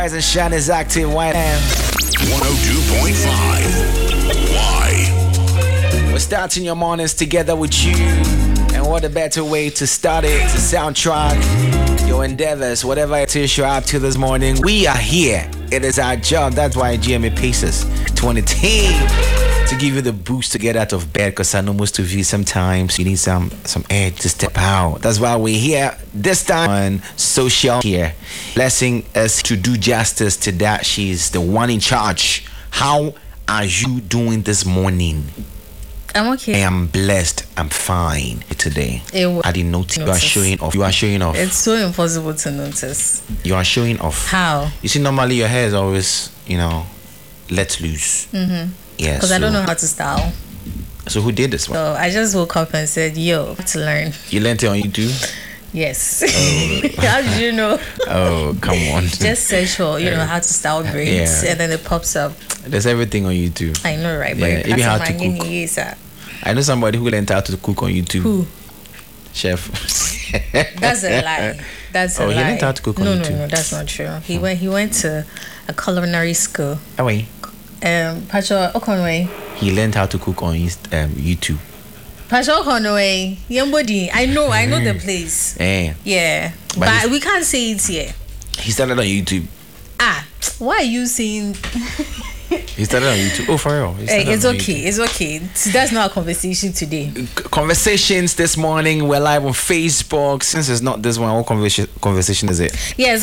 Rise and Shine is active. Why? 102.5. Why? We're starting your mornings together with you. And what a better way to start it, to soundtrack your endeavors, whatever it is you're up to this morning. We are here. It is our job. That's why GMA Pacers 20 team to give you the boost to get out of bed, because I know most of you sometimes you need some edge to step out. That's why we're here this time on social here, blessing us to do justice to that. She's the one in charge. How are you doing this morning? I'm okay. I am blessed. I'm fine today. I didn't notice. You are showing off. It's so impossible to notice. You are showing off. How? You see, normally your hair is always, let loose. Mm-hmm. Yeah. Because I don't know how to style. So who did this one? So I just woke up and said, "Yo, to learn." You learned it on YouTube? Yes. How did you know? Oh, come on. Just search for how to style braids, and then it pops up. There's everything on YouTube. I know, right? Yeah, But even how to cook. I know somebody who learned how to cook on YouTube. Who? Chef. That's a lie. That's a lie. He learned how to cook on YouTube. No, that's not true. He went to a culinary school. Oh wait. Pacho Okonwe. He learned how to cook on YouTube. Pacho Okonwe. Yambodi. I know the place. Yeah. But we can't say it here. He started on YouTube. Why are you saying? He started on YouTube. Oh, for real? It's okay. It's okay. That's not a conversation today. Conversations this morning. We're live on Facebook. Since it's not this one, what conversation is it? Yes.